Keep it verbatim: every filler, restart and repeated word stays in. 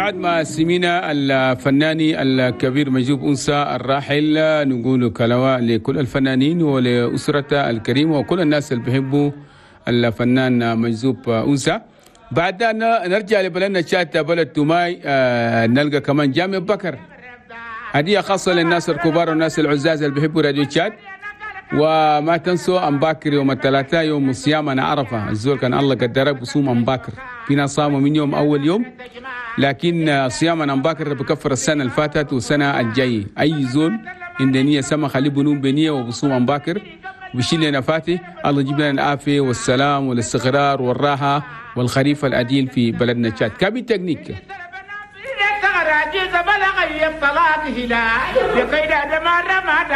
بعد ما سمينا الفناني الكبير مجذوب أنثى الراحل، نقول كلواء لكل الفنانين ولأسرته الكريمة وكل الناس اللي بيحبوا الفنان مجذوب أنثى. بعد نرجع لبلدنا تشاد بلد توماي، آه نلقى كمان جامع بكر، هدية خاصة للناس الكبار والناس العزاز اللي بيحبوا راديو تشاد. وما تنسوا أم باكر يوم الثلاثاء يوم الصيام. أنا عرفة الزول كان الله قدره بصوم أم باكر، في ناس صاموا من يوم أول يوم، لكن صيام أم باكر بكفر السنة اللي فاتت والسنة الجاية. أي زول إندونية سما خليه بنوم بنية وبصوم أم باكر وبيشيل لنا فاتي. الله يجيب لنا العافية والسلام والاستقرار والراحة والخريف العديل في بلدنا تشاد. كابي تكنيك